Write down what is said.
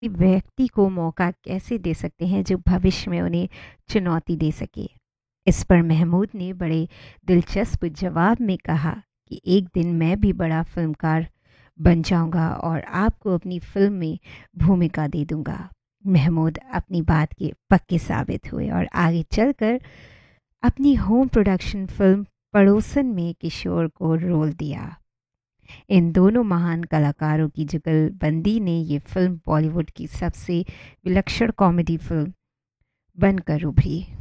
व्यक्ति को मौका कैसे दे सकते हैं जो भविष्य में उन्हें चुनौती दे सके। इस पर महमूद ने बड़े दिलचस्प जवाब में कहा कि एक दिन मैं भी बड़ा फिल्मकार बन जाऊंगा और आपको अपनी फिल्म में भूमिका दे दूंगा। महमूद अपनी बात के पक्के साबित हुए और आगे चलकर अपनी होम प्रोडक्शन फिल्म पड़ोसन में किशोर को रोल दिया। इन दोनों महान कलाकारों की जुगलबंदी ने ये फिल्म बॉलीवुड की सबसे विलक्षण कॉमेडी फिल्म बनकर उभरी।